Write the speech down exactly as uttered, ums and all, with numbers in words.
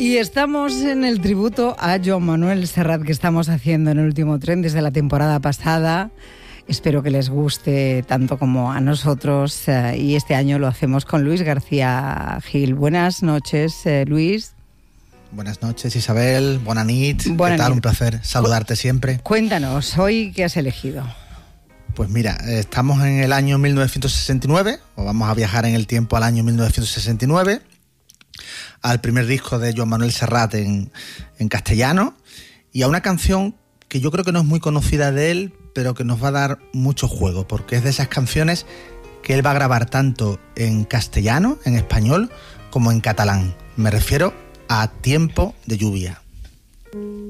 Y estamos en el tributo a Joan Manuel Serrat que estamos haciendo en El Último Tren desde la temporada pasada. Espero que les guste tanto como a nosotros, eh, y este año lo hacemos con Luis García Gil. Buenas noches, eh, Luis. Buenas noches, Isabel. Buenas nit. Buena ¿Qué tal? nit. Un placer saludarte siempre. Cuéntanos, ¿hoy qué has elegido? Pues mira, estamos en el año mil novecientos sesenta y nueve, o vamos a viajar en el tiempo al año mil novecientos sesenta y nueve, al primer disco de Joan Manuel Serrat en, en castellano, y a una canción que yo creo que no es muy conocida de él, pero que nos va a dar mucho juego, porque es de esas canciones que él va a grabar tanto en castellano, en español, como en catalán. Me refiero a Tiempo de lluvia.